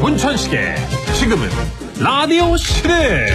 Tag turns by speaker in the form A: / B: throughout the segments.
A: 문천식의 지금은 라디오 시대.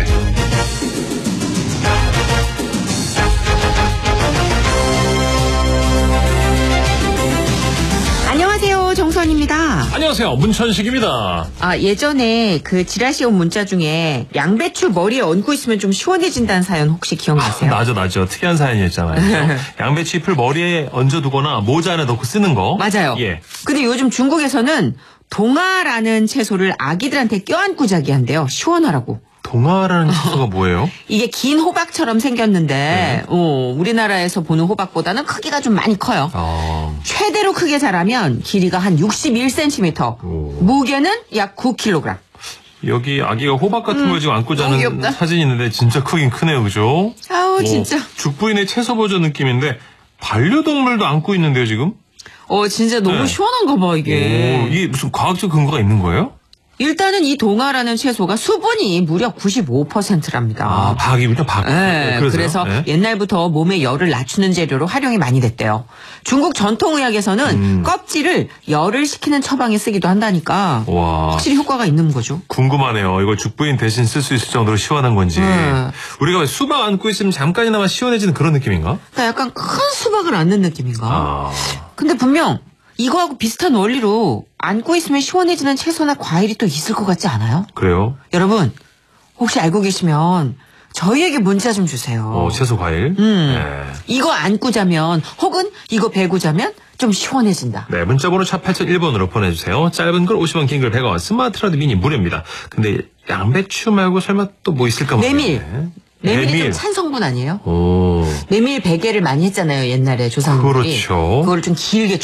B: 안녕하세요, 정선입니다.
A: 안녕하세요, 문천식입니다.
B: 예전에 그 지라시 온 문자 중에 양배추 머리에 얹고 있으면 좀 시원해진다는 사연 혹시 기억나세요?
A: 나죠. 특이한 사연이었잖아요. 양배추 잎을 머리에 얹어두거나 모자 안에 넣고 쓰는 거.
B: 맞아요.
A: 예.
B: 근데 요즘 중국에서는 동아라는 채소를 아기들한테 껴안고 자기 한대요. 시원하라고.
A: 동아라는 채소가 뭐예요?
B: 이게 긴 호박처럼 생겼는데 우리나라에서 보는 호박보다는 크기가 좀 많이 커요. 최대로 크게 자라면 길이가 한 61cm, 무게는 약 9kg.
A: 여기 아기가 호박 같은 걸 지금 안고 자는
B: 귀엽다.
A: 사진이 있는데 진짜 크긴 크네요, 그죠?
B: 아우 진짜.
A: 죽부인의 채소 버전 느낌인데 반려동물도 안고 있는데요, 지금?
B: 진짜 너무 시원한가 봐 이게.
A: 이게 무슨 과학적 근거가 있는 거예요?
B: 일단은 이 동아라는 채소가 수분이 무려 95%랍니다.
A: 박이군요, 박.
B: 네, 그래서 옛날부터 몸의 열을 낮추는 재료로 활용이 많이 됐대요. 중국 전통의학에서는 껍질을 열을 식히는 처방에 쓰기도 한다니까
A: 와.
B: 확실히 효과가 있는 거죠.
A: 궁금하네요. 이거 죽부인 대신 쓸 수 있을 정도로 시원한 건지. 우리가 수박 안고 있으면 잠깐이나마 시원해지는 그런 느낌인가?
B: 그러니까 약간 큰 수박을 안는 느낌인가? 근데 분명 이거하고 비슷한 원리로 안고 있으면 시원해지는 채소나 과일이 또 있을 것 같지 않아요?
A: 그래요?
B: 여러분 혹시 알고 계시면 저희에게 문자 좀 주세요.
A: 채소 과일.
B: 이거 안고 자면 혹은 이거 베고 자면 좀 시원해진다.
A: 네, 문자번호 샵 8001번으로 보내주세요. 짧은 글 50원, 긴 글 100원, 스마트 라디오 미니 무료입니다. 근데 양배추 말고 설마 또 뭐 있을까 모르겠네.
B: 메밀이 좀 찬 성분 아니에요?
A: 오.
B: 메밀 베개를 많이 했잖아요, 옛날에 조상님들이.
A: 그렇죠.
B: 그거를 좀 길게